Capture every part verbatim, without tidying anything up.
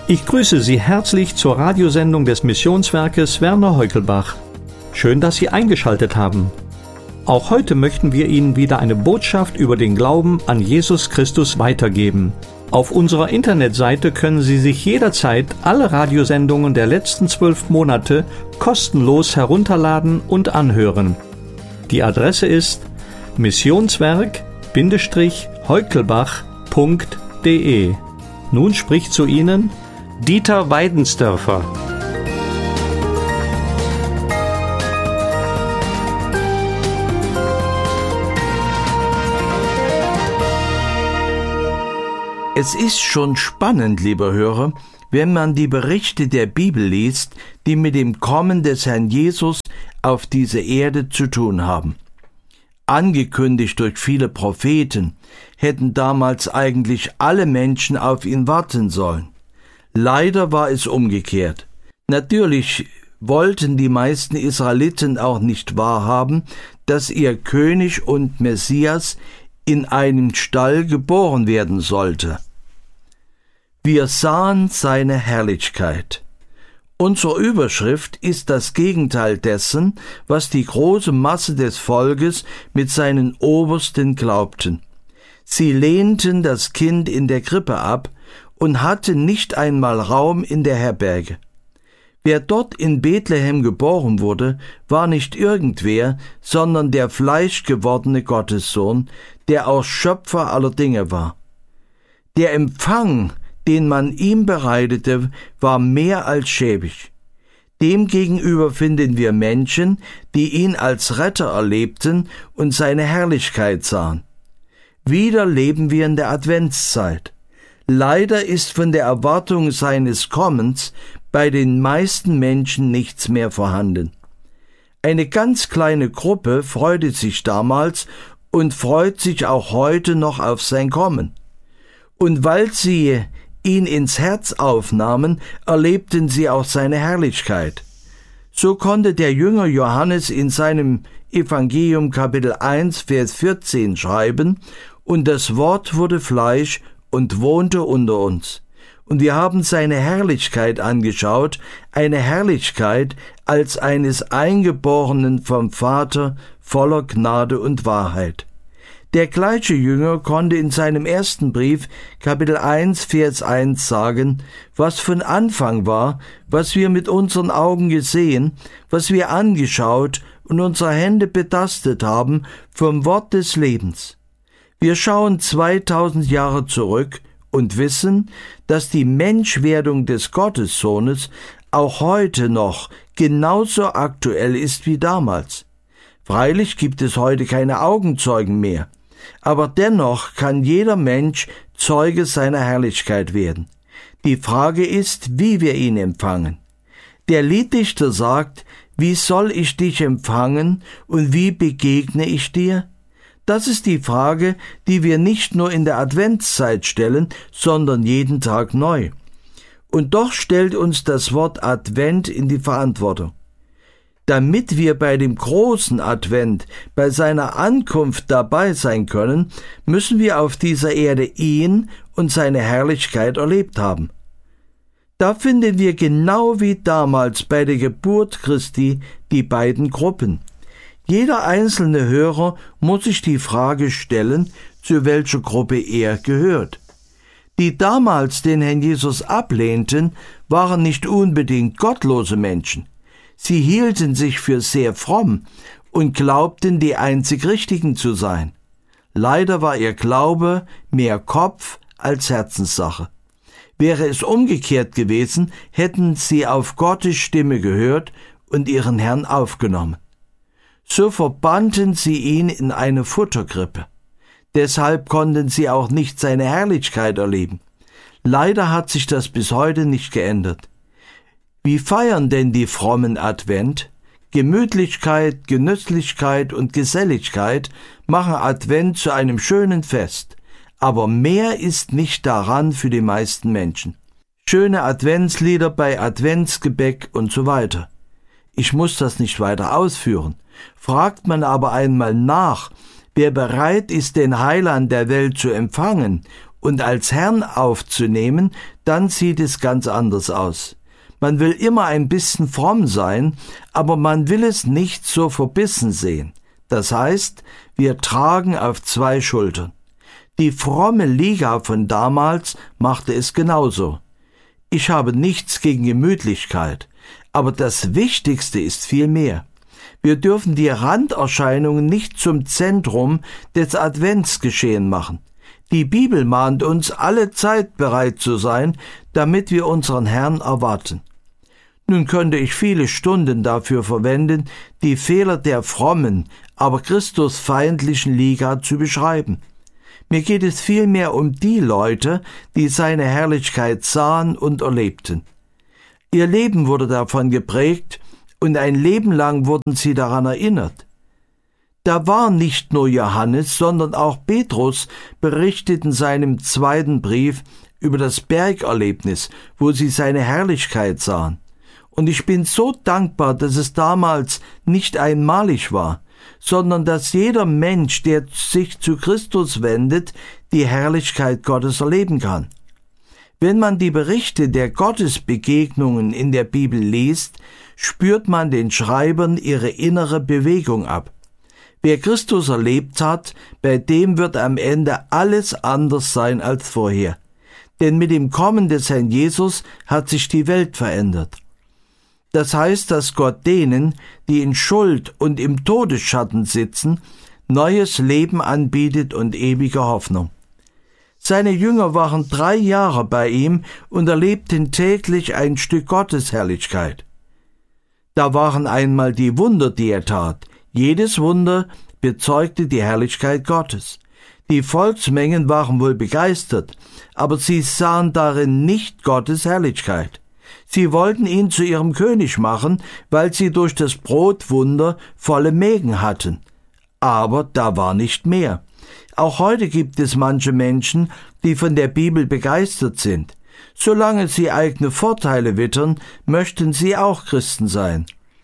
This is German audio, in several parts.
Ich grüße Sie herzlich zur Radiosendung des Missionswerkes Werner Heukelbach. Schön, dass Sie eingeschaltet haben. Auch heute möchten wir Ihnen wieder eine Botschaft über den Glauben an Jesus Christus weitergeben. Auf unserer Internetseite können Sie sich jederzeit alle Radiosendungen der letzten zwölf Monate kostenlos herunterladen und anhören. Die Adresse ist missionswerk-heukelbach punkt de. Nun spricht zu Ihnen Dieter Weidensdörfer. Es ist schon spannend, lieber Hörer, wenn man die Berichte der Bibel liest, die mit dem Kommen des Herrn Jesus auf diese Erde zu tun haben. Angekündigt durch viele Propheten, hätten damals eigentlich alle Menschen auf ihn warten sollen. Leider war es umgekehrt. Natürlich wollten die meisten Israeliten auch nicht wahrhaben, dass ihr König und Messias in einem Stall geboren werden sollte. Wir sahen seine Herrlichkeit. Unsere Überschrift ist das Gegenteil dessen, was die große Masse des Volkes mit seinen Obersten glaubten. Sie lehnten das Kind in der Krippe ab und hatten nicht einmal Raum in der Herberge. Wer dort in Bethlehem geboren wurde, war nicht irgendwer, sondern der fleischgewordene Gottessohn, der auch Schöpfer aller Dinge war. Der Empfang, den man ihm bereitete, war mehr als schäbig. Demgegenüber finden wir Menschen, die ihn als Retter erlebten und seine Herrlichkeit sahen. Wieder leben wir in der Adventszeit. Leider ist von der Erwartung seines Kommens bei den meisten Menschen nichts mehr vorhanden. Eine ganz kleine Gruppe freute sich damals und freut sich auch heute noch auf sein Kommen. Und weil sie ihn ins Herz aufnahmen, erlebten sie auch seine Herrlichkeit. So konnte der Jünger Johannes in seinem Evangelium Kapitel eins, Vers vierzehn schreiben: Und das Wort wurde Fleisch und wohnte unter uns. Und wir haben seine Herrlichkeit angeschaut, eine Herrlichkeit als eines Eingeborenen vom Vater, voller Gnade und Wahrheit. Der gleiche Jünger konnte in seinem ersten Brief, Kapitel eins, Vers eins sagen, was von Anfang war, was wir mit unseren Augen gesehen, was wir angeschaut und unsere Hände betastet haben vom Wort des Lebens. Wir schauen zweitausend Jahre zurück und wissen, dass die Menschwerdung des Gottessohnes auch heute noch genauso aktuell ist wie damals. Freilich gibt es heute keine Augenzeugen mehr, aber dennoch kann jeder Mensch Zeuge seiner Herrlichkeit werden. Die Frage ist, wie wir ihn empfangen. Der Lieddichter sagt, wie soll ich dich empfangen und wie begegne ich dir? Das ist die Frage, die wir nicht nur in der Adventszeit stellen, sondern jeden Tag neu. Und doch stellt uns das Wort Advent in die Verantwortung. Damit wir bei dem großen Advent, bei seiner Ankunft dabei sein können, müssen wir auf dieser Erde ihn und seine Herrlichkeit erlebt haben. Da finden wir genau wie damals bei der Geburt Christi die beiden Gruppen. Jeder einzelne Hörer muss sich die Frage stellen, zu welcher Gruppe er gehört. Die damals den Herrn Jesus ablehnten, waren nicht unbedingt gottlose Menschen. Sie hielten sich für sehr fromm und glaubten, die einzig Richtigen zu sein. Leider war ihr Glaube mehr Kopf als Herzenssache. Wäre es umgekehrt gewesen, hätten sie auf Gottes Stimme gehört und ihren Herrn aufgenommen. So verbannten sie ihn in eine Futterkrippe. Deshalb konnten sie auch nicht seine Herrlichkeit erleben. Leider hat sich das bis heute nicht geändert. Wie feiern denn die frommen Advent? Gemütlichkeit, Genüsslichkeit und Geselligkeit machen Advent zu einem schönen Fest. Aber mehr ist nicht daran für die meisten Menschen. Schöne Adventslieder bei Adventsgebäck und so weiter. Ich muss das nicht weiter ausführen. Fragt man aber einmal nach, wer bereit ist, den Heiland der Welt zu empfangen und als Herrn aufzunehmen, dann sieht es ganz anders aus. Man will immer ein bisschen fromm sein, aber man will es nicht so verbissen sehen. Das heißt, wir tragen auf zwei Schultern. Die fromme Liga von damals machte es genauso. Ich habe nichts gegen Gemütlichkeit, aber das Wichtigste ist viel mehr. Wir dürfen die Randerscheinungen nicht zum Zentrum des Adventsgeschehen machen. Die Bibel mahnt uns, alle Zeit bereit zu sein, damit wir unseren Herrn erwarten. Nun könnte ich viele Stunden dafür verwenden, die Fehler der frommen, aber christusfeindlichen Liga zu beschreiben. Mir geht es vielmehr um die Leute, die seine Herrlichkeit sahen und erlebten. Ihr Leben wurde davon geprägt und ein Leben lang wurden sie daran erinnert. Da war nicht nur Johannes, sondern auch Petrus berichtet in seinem zweiten Brief über das Bergerlebnis, wo sie seine Herrlichkeit sahen. Und ich bin so dankbar, dass es damals nicht einmalig war, sondern dass jeder Mensch, der sich zu Christus wendet, die Herrlichkeit Gottes erleben kann. Wenn man die Berichte der Gottesbegegnungen in der Bibel liest, spürt man den Schreibern ihre innere Bewegung ab. Wer Christus erlebt hat, bei dem wird am Ende alles anders sein als vorher. Denn mit dem Kommen des Herrn Jesus hat sich die Welt verändert. Das heißt, dass Gott denen, die in Schuld und im Todesschatten sitzen, neues Leben anbietet und ewige Hoffnung. Seine Jünger waren drei Jahre bei ihm und erlebten täglich ein Stück Gottes Herrlichkeit. Da waren einmal die Wunder, die er tat. Jedes Wunder bezeugte die Herrlichkeit Gottes. Die Volksmengen waren wohl begeistert, aber sie sahen darin nicht Gottes Herrlichkeit. Sie wollten ihn zu ihrem König machen, weil sie durch das Brotwunder volle Mägen hatten. Aber da war nicht mehr. Auch heute gibt es manche Menschen, die von der Bibel begeistert sind. Solange sie eigene Vorteile wittern, möchten sie auch Christen sein.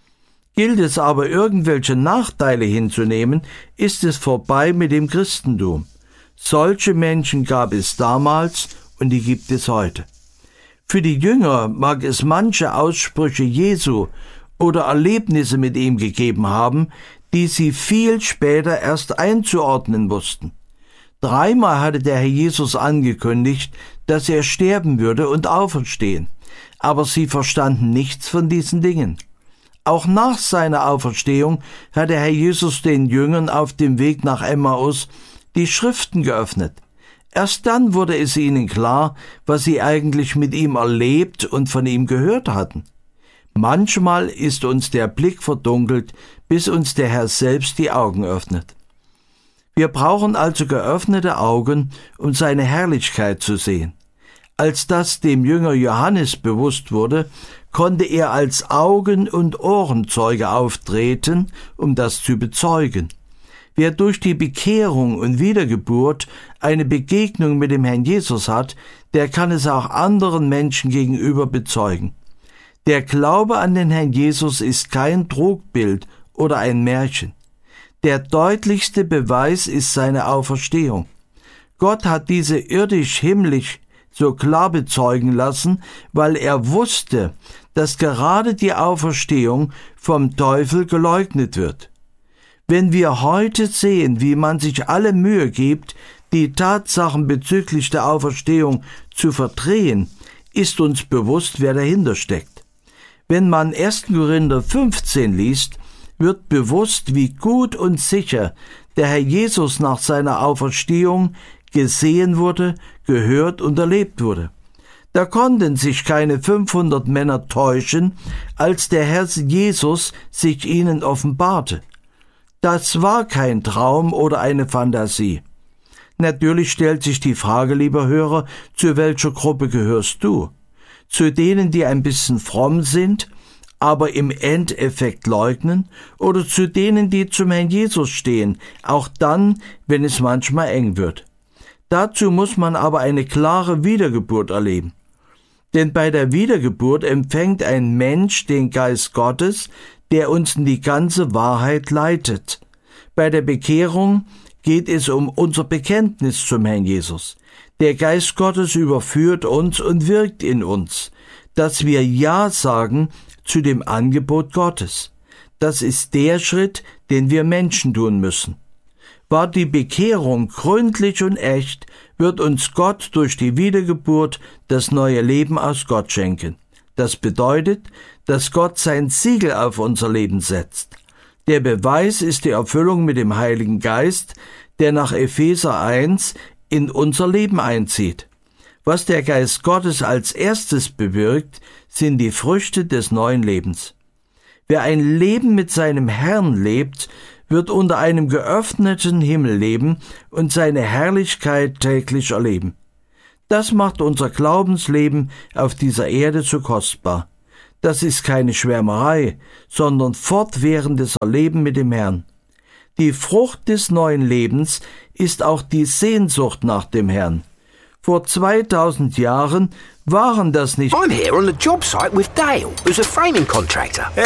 Gilt es aber, irgendwelche Nachteile hinzunehmen, ist es vorbei mit dem Christentum. Solche Menschen gab es damals und die gibt es heute. Für die Jünger mag es manche Aussprüche Jesu oder Erlebnisse mit ihm gegeben haben, die sie viel später erst einzuordnen wussten. Dreimal hatte der Herr Jesus angekündigt, dass er sterben würde und auferstehen, aber sie verstanden nichts von diesen Dingen. Auch nach seiner Auferstehung hat der Herr Jesus den Jüngern auf dem Weg nach Emmaus die Schriften geöffnet. Erst dann wurde es ihnen klar, was sie eigentlich mit ihm erlebt und von ihm gehört hatten. Manchmal ist uns der Blick verdunkelt, bis uns der Herr selbst die Augen öffnet. Wir brauchen also geöffnete Augen, um seine Herrlichkeit zu sehen. Als das dem Jünger Johannes bewusst wurde, konnte er als Augen- und Ohrenzeuge auftreten, um das zu bezeugen. Wer durch die Bekehrung und Wiedergeburt eine Begegnung mit dem Herrn Jesus hat, der kann es auch anderen Menschen gegenüber bezeugen. Der Glaube an den Herrn Jesus ist kein Trugbild oder ein Märchen. Der deutlichste Beweis ist seine Auferstehung. Gott hat diese irdisch-himmlisch so klar bezeugen lassen, weil er wusste, dass gerade die Auferstehung vom Teufel geleugnet wird. Wenn wir heute sehen, wie man sich alle Mühe gibt, die Tatsachen bezüglich der Auferstehung zu verdrehen, ist uns bewusst, wer dahinter steckt. Wenn man erster Korinther fünfzehn liest, wird bewusst, wie gut und sicher der Herr Jesus nach seiner Auferstehung gesehen wurde, gehört und erlebt wurde. Da konnten sich keine fünfhundert Männer täuschen, als der Herr Jesus sich ihnen offenbarte. Das war kein Traum oder eine Fantasie. Natürlich stellt sich die Frage, lieber Hörer, zu welcher Gruppe gehörst du? Zu denen, die ein bisschen fromm sind, aber im Endeffekt leugnen, oder zu denen, die zum Herrn Jesus stehen, auch dann, wenn es manchmal eng wird. Dazu muss man aber eine klare Wiedergeburt erleben. Denn bei der Wiedergeburt empfängt ein Mensch den Geist Gottes, der uns in die ganze Wahrheit leitet. Bei der Bekehrung geht es um unser Bekenntnis zum Herrn Jesus. Der Geist Gottes überführt uns und wirkt in uns, dass wir Ja sagen zu dem Angebot Gottes. Das ist der Schritt, den wir Menschen tun müssen. War die Bekehrung gründlich und echt, wird uns Gott durch die Wiedergeburt das neue Leben aus Gott schenken. Das bedeutet, dass Gott sein Siegel auf unser Leben setzt. Der Beweis ist die Erfüllung mit dem Heiligen Geist, der nach Epheser eins in unser Leben einzieht. Was der Geist Gottes als erstes bewirkt, sind die Früchte des neuen Lebens. Wer ein Leben mit seinem Herrn lebt, wird unter einem geöffneten Himmel leben und seine Herrlichkeit täglich erleben. Das macht unser Glaubensleben auf dieser Erde so kostbar. Das ist keine Schwärmerei, sondern fortwährendes Erleben mit dem Herrn. Die Frucht des neuen Lebens ist auch die Sehnsucht nach dem Herrn. Vor zweitausend Jahren waren das nicht... I'm here on the job site with Dale, who's a framing contractor.